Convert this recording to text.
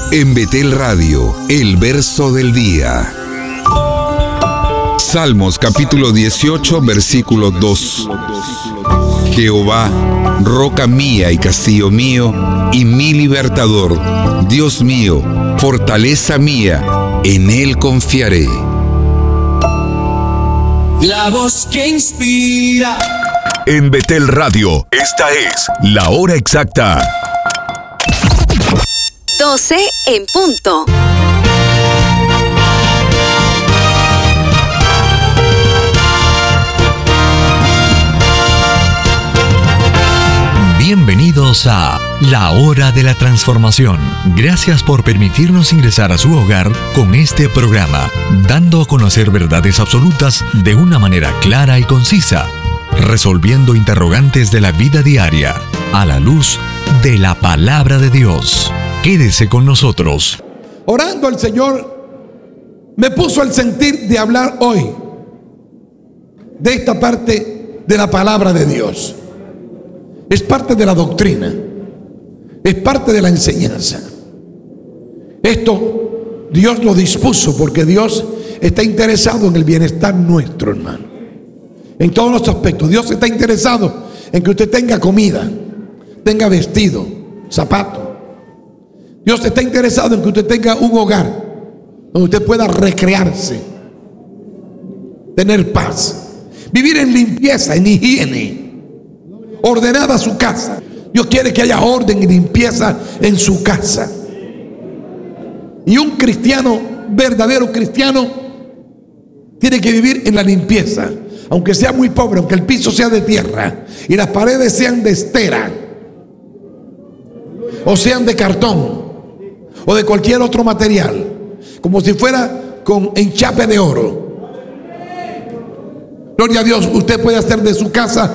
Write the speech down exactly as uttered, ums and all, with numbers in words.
En Betel Radio, el verso del día. Salmos capítulo dieciocho, versículo dos. Jehová, roca mía y castillo mío, y mi libertador, Dios mío, fortaleza mía, en Él confiaré. La voz que inspira. En Betel Radio, esta es la hora exacta. doce en punto. Bienvenidos a La Hora de la Transformación. Gracias por permitirnos ingresar a su hogar con este programa, dando a conocer verdades absolutas de una manera clara y concisa, resolviendo interrogantes de la vida diaria a la luz de la palabra de Dios. Quédese con nosotros. Orando, el Señor me puso el sentir de hablar hoy de esta parte de la palabra de Dios. Es parte de la doctrina, es parte de la enseñanza. Esto Dios lo dispuso porque Dios está interesado en el bienestar nuestro, hermano. En todos los aspectos. Dios está interesado en que usted tenga comida, tenga vestido, zapato. Dios está interesado en que usted tenga un hogar donde usted pueda recrearse, tener paz, vivir en limpieza, en higiene, ordenada su casa. Dios quiere que haya orden y limpieza en su casa. Y un cristiano, verdadero cristiano, tiene que vivir en la limpieza, aunque sea muy pobre, aunque el piso sea de tierra y las paredes sean de estera o sean de cartón o de cualquier otro material, como si fuera con enchape de oro. Gloria a Dios, usted puede hacer de su casa